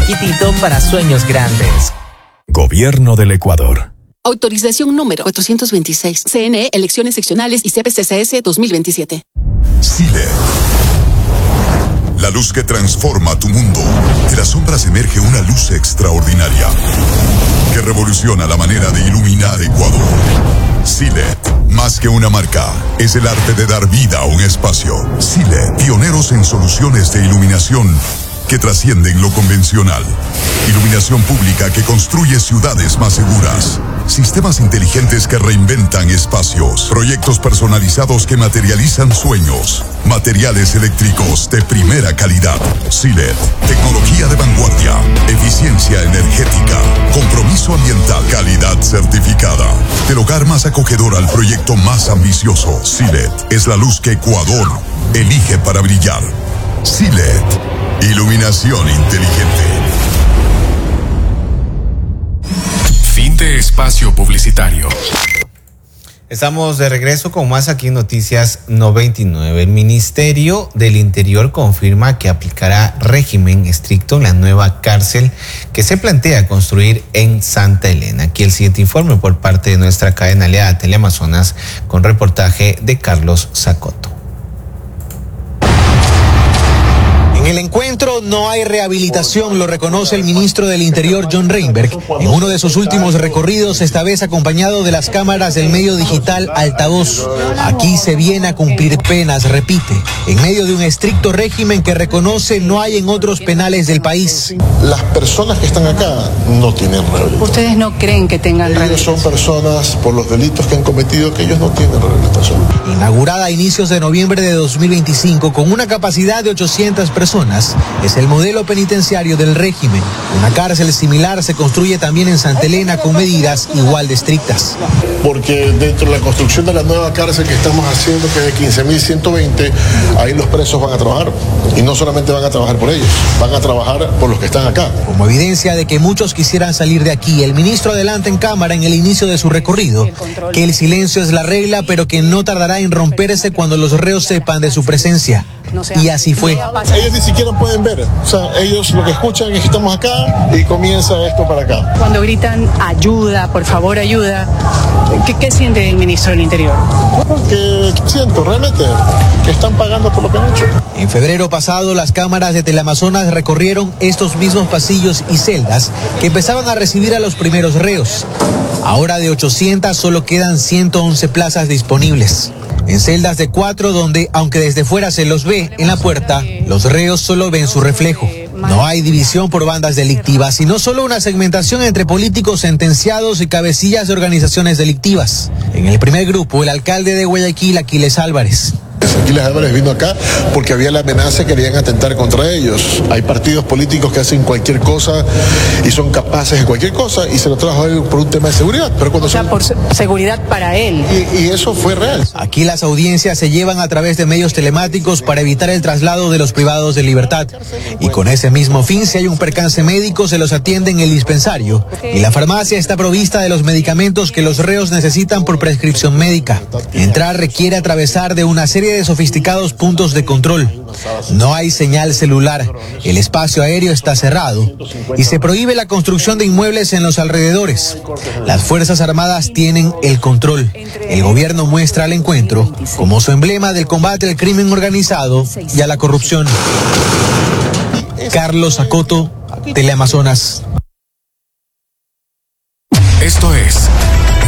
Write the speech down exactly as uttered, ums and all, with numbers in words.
chiquitito para sueños grandes. Gobierno del Ecuador. Autorización número cuatrocientos veintiséis. C N E, elecciones seccionales y C P C C S dos mil veintisiete. Silet. La luz que transforma tu mundo. De las sombras emerge una luz extraordinaria que revoluciona la manera de iluminar Ecuador. Silet, más que una marca, es el arte de dar vida a un espacio. Silet, pioneros en soluciones de iluminación que trascienden lo convencional. Iluminación pública que construye ciudades más seguras. Sistemas inteligentes que reinventan espacios. Proyectos personalizados que materializan sueños. Materiales eléctricos de primera calidad. Silet, tecnología de vanguardia. Eficiencia energética. Compromiso ambiental. Calidad certificada. Del hogar más acogedor al proyecto más ambicioso. Silet es la luz que Ecuador elige para brillar. Silet. Iluminación inteligente. Fin de espacio publicitario. Estamos de regreso con más aquí en Noticias noventa y nueve. El Ministerio del Interior confirma que aplicará régimen estricto en la nueva cárcel que se plantea construir en Santa Elena. Aquí el siguiente informe por parte de nuestra cadena aliada Teleamazonas con reportaje de Carlos Zacoto. En el encuentro no hay rehabilitación, lo reconoce el ministro del Interior John Reinberg en uno de sus últimos recorridos, esta vez acompañado de las cámaras del medio digital Altavoz. Aquí se viene a cumplir penas, repite, en medio de un estricto régimen que reconoce no hay en otros penales del país. Las personas que están acá no tienen rehabilitación. ¿Ustedes no creen que tengan rehabilitación? Ellos son personas, por los delitos que han cometido, que ellos no tienen rehabilitación. Inaugurada a inicios de noviembre de dos mil veinticinco con una capacidad de ochocientas personas, es el modelo penitenciario del régimen. Una cárcel similar se construye también en Santa Elena con medidas igual de estrictas. Porque dentro de la construcción de la nueva cárcel que estamos haciendo, que es de quince mil ciento veinte, ahí los presos van a trabajar. Y no solamente van a trabajar por ellos, van a trabajar por los que están acá. Como evidencia de que muchos quisieran salir de aquí, el ministro adelanta en cámara en el inicio de su recorrido que el silencio es la regla, pero que no tardará en romperse cuando los reos sepan de su presencia. Y así fue. Ellos ni siquiera pueden ver. O sea, ellos lo que escuchan es que estamos acá y comienza esto para acá. Cuando gritan ayuda, por favor, ayuda, ¿qué, qué siente el ministro del Interior? Que siento realmente que están pagando por lo que han hecho. En febrero pasado, las cámaras de Teleamazonas recorrieron estos mismos pasillos y celdas que empezaban a recibir a los primeros reos. Ahora de ochocientas solo quedan ciento once plazas disponibles. En celdas de cuatro donde, aunque desde fuera se los ve en la puerta, los reos solo ven su reflejo. No hay división por bandas delictivas, sino solo una segmentación entre políticos sentenciados y cabecillas de organizaciones delictivas. En el primer grupo, el alcalde de Guayaquil, Aquiles Álvarez. Aquiles Álvarez vino acá porque había la amenaza que querían atentar contra ellos. Hay partidos políticos que hacen cualquier cosa y son capaces de cualquier cosa y se lo trajo a él por un tema de seguridad. Pero cuando o sea, son... por seguridad para él. Y, y eso fue real. Aquí las audiencias se llevan a través de medios telemáticos para evitar el traslado de los privados de libertad. Y con ese mismo fin, si hay un percance médico, se los atiende en el dispensario. Y la farmacia está provista de los medicamentos que los reos necesitan por prescripción médica. Entrar requiere atravesar de una serie de sofisticados puntos de control. No hay señal celular, el espacio aéreo está cerrado y se prohíbe la construcción de inmuebles en los alrededores. Las Fuerzas Armadas tienen el control. El gobierno muestra al encuentro como su emblema del combate al crimen organizado y a la corrupción. Carlos Zacoto, Teleamazonas.